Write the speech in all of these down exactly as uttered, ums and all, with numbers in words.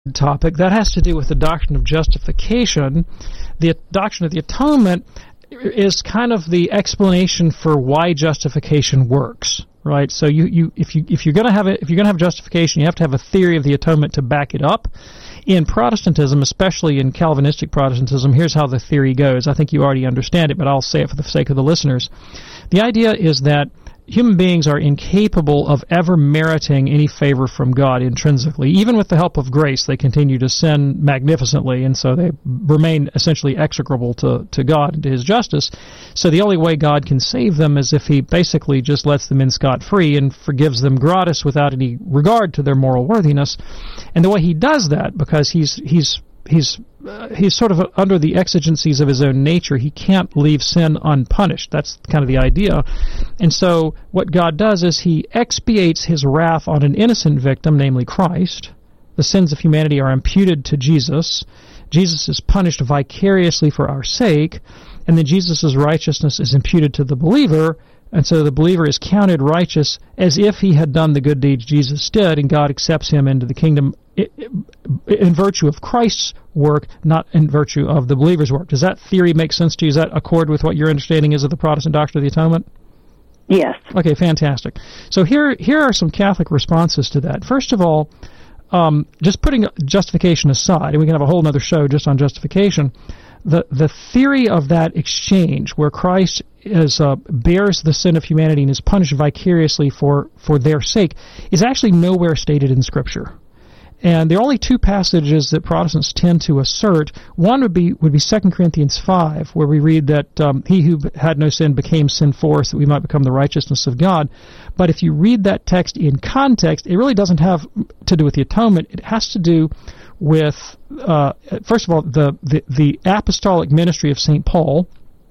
topic. That has to do with the doctrine of justification. The doctrine of the atonement is kind of the explanation for why justification works, right? So you, you if you if you're going to have it, if you're going to have justification, you have to have a theory of the atonement to back it up. In Protestantism, especially in Calvinistic Protestantism, here's how the theory goes. I think you already understand it, but I'll say it for the sake of the listeners. The idea is that human beings are incapable of ever meriting any favor from God intrinsically. Even with the help of grace, they continue to sin magnificently, and so they remain essentially execrable to, to God and to His justice. So the only way God can save them is if He basically just lets them in scot-free and forgives them gratis without any regard to their moral worthiness. And the way He does that, because He's He's He's uh, he's sort of under the exigencies of His own nature. He can't leave sin unpunished. That's kind of the idea. And so what God does is He expiates His wrath on an innocent victim, namely Christ. The sins of humanity are imputed to Jesus. Jesus is punished vicariously for our sake, and then Jesus' righteousness is imputed to the believer, and so the believer is counted righteous as if he had done the good deeds Jesus did, and God accepts him into the kingdom in virtue of Christ's work, not in virtue of the believer's work. Does that theory make sense to you? Does that accord with what your understanding is of the Protestant doctrine of the atonement? Yes. Okay, fantastic. So here, here are some Catholic responses to that. First of all, um, just putting justification aside, and we can have a whole other show just on justification, the the theory of that exchange where Christ is uh, bears the sin of humanity and is punished vicariously for, for their sake is actually nowhere stated in Scripture. And there are only two passages that Protestants tend to assert. One would be would be Second Corinthians five, where we read that um, He who had no sin became sin for us, that we might become the righteousness of God. But if you read that text in context, it really doesn't have to do with the atonement. It has to do with, uh, first of all, the, the, the apostolic ministry of Saint Paul,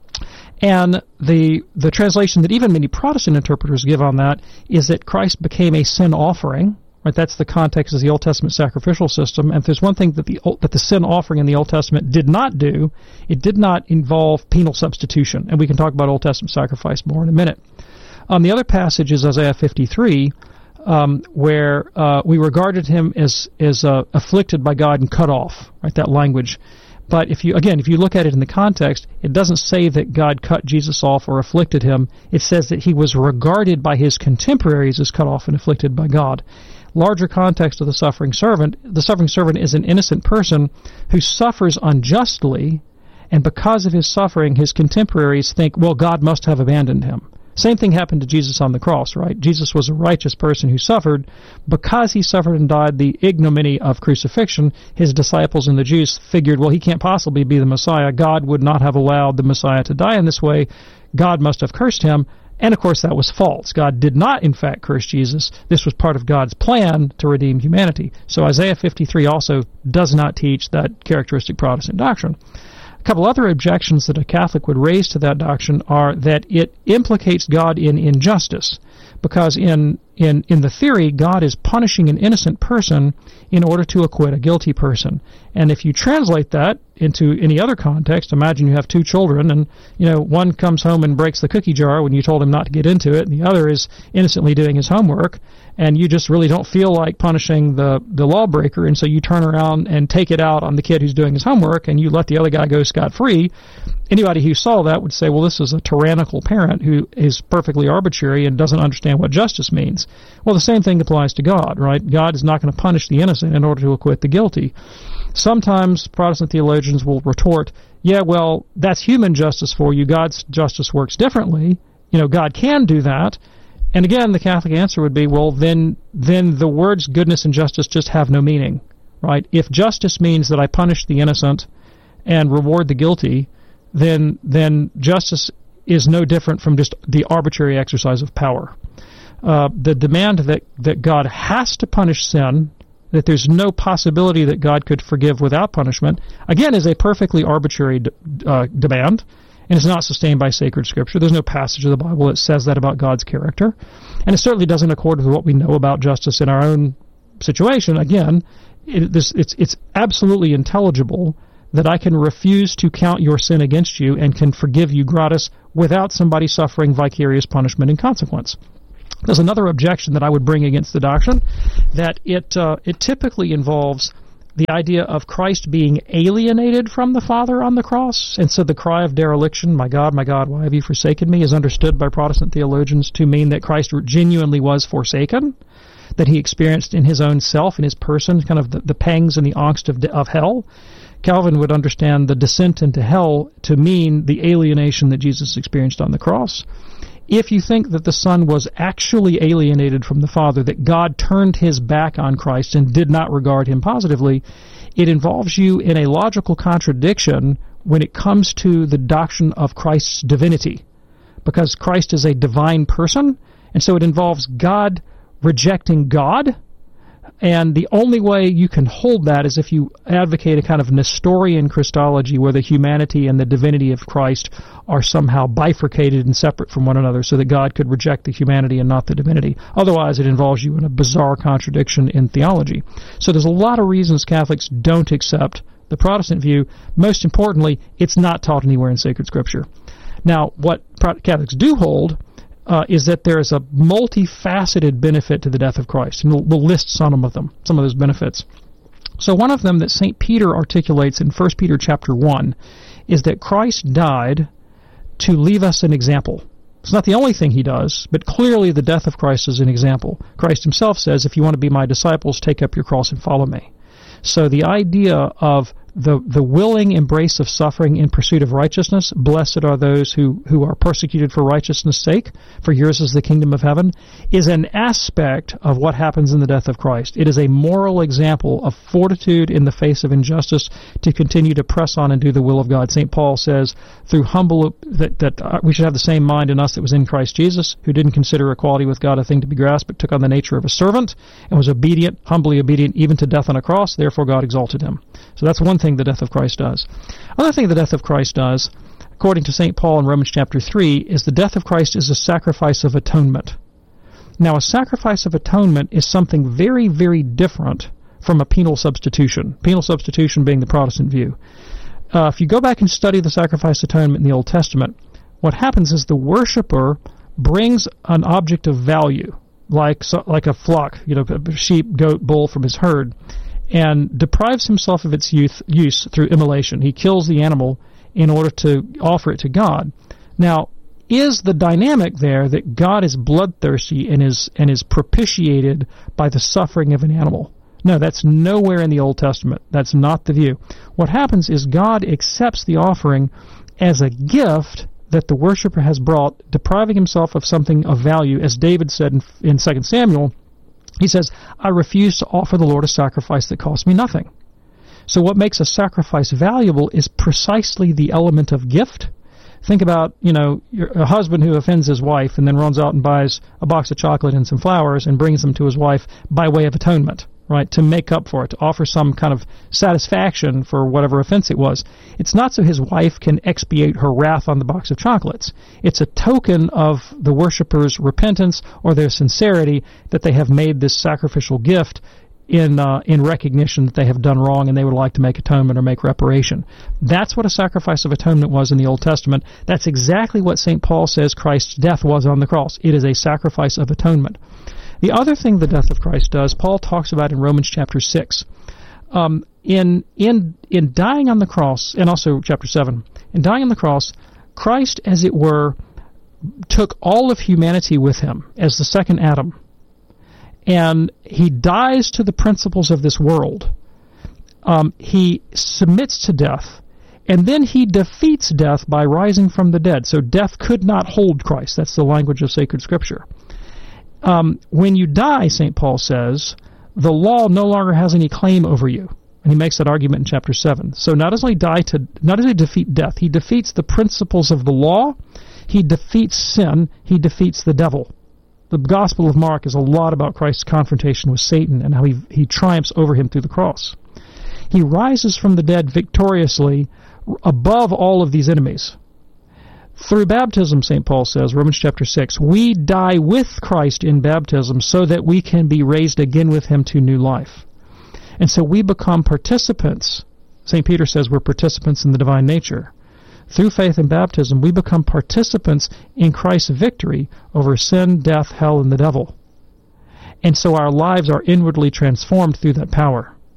and the the translation that even many Protestant interpreters give on that is that Christ became a sin offering. Right, that's the context of the Old Testament sacrificial system. And if there's one thing that the that the sin offering in the Old Testament did not do, it did not involve penal substitution. And we can talk about Old Testament sacrifice more in a minute. Um, the other passage is Isaiah fifty-three, um, where uh, we regarded him as as uh, afflicted by God and cut off. Right, that language. But if you again, if you look at it in the context, it doesn't say that God cut Jesus off or afflicted him. It says that he was regarded by his contemporaries as cut off and afflicted by God. Larger context of the suffering servant, the suffering servant is an innocent person who suffers unjustly, and because of his suffering, his contemporaries think, well, God must have abandoned him. Same thing happened to Jesus on the cross, right? Jesus was a righteous person who suffered. Because he suffered and died the ignominy of crucifixion, his disciples and the Jews figured, well, he can't possibly be the Messiah. God would not have allowed the Messiah to die in this way. God must have cursed him. And, of course, that was false. God did not, in fact, curse Jesus. This was part of God's plan to redeem humanity. So Isaiah fifty-three also does not teach that characteristic Protestant doctrine. A couple other objections that a Catholic would raise to that doctrine are that it implicates God in injustice, because in in in the theory, God is punishing an innocent person in order to acquit a guilty person. And if you translate that into any other context, imagine you have two children, and you know one comes home and breaks the cookie jar when you told him not to get into it, and the other is innocently doing his homework, and you just really don't feel like punishing the, the lawbreaker, and so you turn around and take it out on the kid who's doing his homework, and you let the other guy go scot-free. Anybody who saw that would say, well, this is a tyrannical parent who is perfectly arbitrary and doesn't understand what justice means. Well, the same thing applies to God, right? God is not going to punish the innocent in order to acquit the guilty. Sometimes Protestant theologians will retort, yeah, well, that's human justice for you. God's justice works differently. You know, God can do that. And again, the Catholic answer would be, well, then then the words goodness and justice just have no meaning, right? If justice means that I punish the innocent and reward the guilty, then then justice is no different from just the arbitrary exercise of power. Uh, the demand that, that God has to punish sin, that there's no possibility that God could forgive without punishment, again, is a perfectly arbitrary d- uh, demand, and it's not sustained by sacred Scripture. There's no passage of the Bible that says that about God's character, and it certainly doesn't accord with what we know about justice in our own situation. Again, it, this, it's, it's absolutely intelligible that I can refuse to count your sin against you and can forgive you gratis without somebody suffering vicarious punishment in consequence. There's another objection that I would bring against the doctrine, that it uh, it typically involves the idea of Christ being alienated from the Father on the cross. And so the cry of dereliction, my God, my God, why have you forsaken me, is understood by Protestant theologians to mean that Christ genuinely was forsaken, that he experienced in his own self, in his person, kind of the, the pangs and the angst of, of hell. Calvin would understand the descent into hell to mean the alienation that Jesus experienced on the cross. If you think that the Son was actually alienated from the Father, that God turned his back on Christ and did not regard him positively, it involves you in a logical contradiction when it comes to the doctrine of Christ's divinity, because Christ is a divine person, and so it involves God rejecting God. And the only way you can hold that is if you advocate a kind of Nestorian Christology where the humanity and the divinity of Christ are somehow bifurcated and separate from one another so that God could reject the humanity and not the divinity. Otherwise, it involves you in a bizarre contradiction in theology. So there's a lot of reasons Catholics don't accept the Protestant view. Most importantly, it's not taught anywhere in sacred Scripture. Now, what Catholics do hold Uh, is that there is a multifaceted benefit to the death of Christ. And we'll, we'll list some of them, some of those benefits. So one of them that Saint Peter articulates in First Peter chapter one is that Christ died to leave us an example. It's not the only thing he does, but clearly the death of Christ is an example. Christ himself says, if you want to be my disciples, take up your cross and follow me. So the idea of the the willing embrace of suffering in pursuit of righteousness, blessed are those who, who are persecuted for righteousness' sake, for yours is the kingdom of heaven, is an aspect of what happens in the death of Christ. It is a moral example of fortitude in the face of injustice to continue to press on and do the will of God. Saint Paul says, through humble, that, that uh, we should have the same mind in us that was in Christ Jesus, who didn't consider equality with God a thing to be grasped, but took on the nature of a servant, and was obedient, humbly obedient, even to death on a cross. Therefore God exalted him. So that's one thing the death of Christ does. Another thing the death of Christ does, according to Saint Paul in Romans chapter three, is the death of Christ is a sacrifice of atonement. Now, a sacrifice of atonement is something very, very different from a penal substitution. Penal substitution being the Protestant view. Uh, if you go back and study the sacrifice atonement in the Old Testament, what happens is the worshiper brings an object of value, like so, like a flock, you know, a sheep, goat, bull from his herd, and deprives himself of its youth, use through immolation. He kills the animal in order to offer it to God. Now, is the dynamic there that God is bloodthirsty and is and is propitiated by the suffering of an animal? No, that's nowhere in the Old Testament. That's not the view. What happens is God accepts the offering as a gift that the worshiper has brought, depriving himself of something of value, as David said in, in Second Samuel. He says, I refuse to offer the Lord a sacrifice that costs me nothing. So what makes a sacrifice valuable is precisely the element of gift. Think about, you know, your, a husband who offends his wife and then runs out and buys a box of chocolate and some flowers and brings them to his wife by way of atonement, right, to make up for it, to offer some kind of satisfaction for whatever offense it was. It's not so his wife can expiate her wrath on the box of chocolates. It's a token of the worshiper's repentance or their sincerity that they have made this sacrificial gift in uh, in recognition that they have done wrong and they would like to make atonement or make reparation. That's what a sacrifice of atonement was in the Old Testament. That's exactly what Saint Paul says Christ's death was on the cross. It is a sacrifice of atonement. The other thing the death of Christ does, Paul talks about in Romans chapter six. Um, in in in dying on the cross, and also chapter seven, in dying on the cross, Christ, as it were, took all of humanity with him as the second Adam. And he dies to the principles of this world. Um, he submits to death. And then he defeats death by rising from the dead. So death could not hold Christ. That's the language of sacred Scripture. Um, when you die, Saint Paul says, the law no longer has any claim over you. And he makes that argument in chapter seven. So not only die to, not only defeat death, he defeats the principles of the law, he defeats sin, he defeats the devil. The Gospel of Mark is a lot about Christ's confrontation with Satan and how he, he triumphs over him through the cross. He rises from the dead victoriously above all of these enemies. Through baptism, Saint Paul says, Romans chapter six, we die with Christ in baptism so that we can be raised again with him to new life. And so we become participants. Saint Peter says we're participants in the divine nature. Through faith and baptism, we become participants in Christ's victory over sin, death, hell, and the devil. And so our lives are inwardly transformed through that power.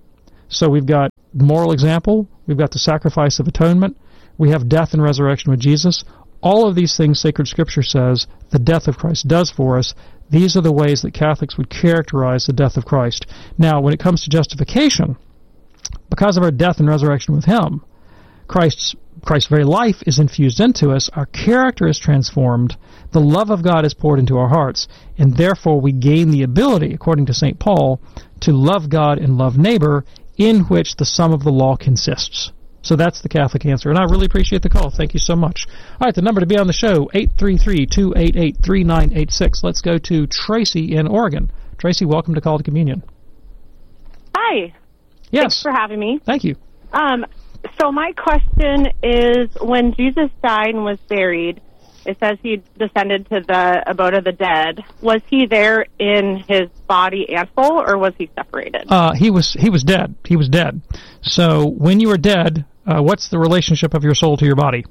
So we've got moral example, we've got the sacrifice of atonement, we have death and resurrection with Jesus. All of these things sacred Scripture says the death of Christ does for us. These are the ways that Catholics would characterize the death of Christ. Now, when it comes to justification, because of our death and resurrection with Him, Christ's Christ's very life is infused into us, our character is transformed, the love of God is poured into our hearts, and therefore we gain the ability, according to Saint Paul, to love God and love neighbor, in which the sum of the law consists. So that's the Catholic answer, and I really appreciate the call. Thank you so much. All right, the number to be on the show, eight three three, two eight eight, three nine eight six. Let's go to Tracy in Oregon. Tracy, welcome to Call to Communion. Hi. Yes. Thanks for having me. Thank you. Um, so my question is, when Jesus died and was buried, it says he descended to the abode of the dead. Was he there in his body and soul, or was he separated? Uh, he was he was dead. He was dead. So when you are dead, uh, what's the relationship of your soul to your body?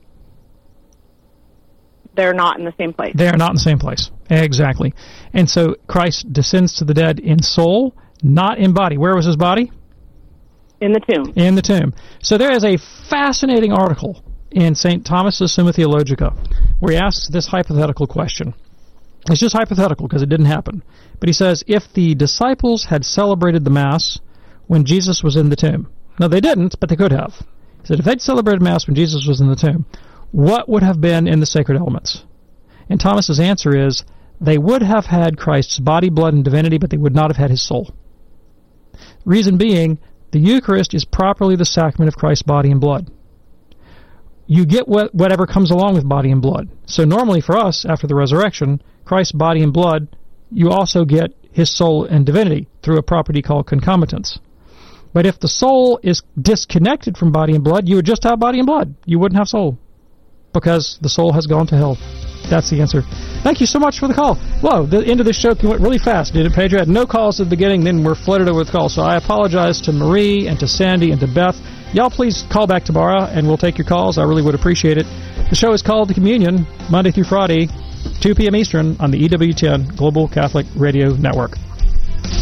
They're not in the same place. They are not in the same place. Exactly. And so Christ descends to the dead in soul, not in body. Where was his body? In the tomb. In the tomb. So there is a fascinating article in Saint Thomas's Summa Theologica where he asks this hypothetical question. It's just hypothetical because it didn't happen. But he says, if the disciples had celebrated the Mass when Jesus was in the tomb. Now, they didn't, but they could have. He said, if they'd celebrated Mass when Jesus was in the tomb, what would have been in the sacred elements? And Thomas's answer is, they would have had Christ's body, blood, and divinity, but they would not have had his soul. Reason being, the Eucharist is properly the sacrament of Christ's body and blood. You get what, whatever comes along with body and blood. So normally for us, after the resurrection, Christ's body and blood, you also get his soul and divinity through a property called concomitance. But if the soul is disconnected from body and blood, you would just have body and blood. You wouldn't have soul, because the soul has gone to hell. That's the answer. Thank you so much for the call. Whoa, the end of this show went really fast, didn't it, Pedro? Had no calls at the beginning, then we're flooded over with calls. So I apologize to Marie and to Sandy and to Beth. Y'all please call back tomorrow, and we'll take your calls. I really would appreciate it. The show is called The Communion, Monday through Friday, two p.m. Eastern, on the E W ten Global Catholic Radio Network.